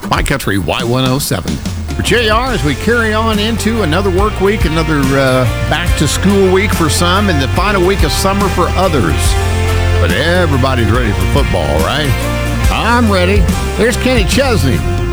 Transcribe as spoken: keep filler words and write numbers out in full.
My Country Y one oh seven. For J R, as we carry on into another work week, another uh, back-to-school week for some, and the final week of summer for others. But everybody's ready for football, right? I'm ready. There's Kenny Chesney.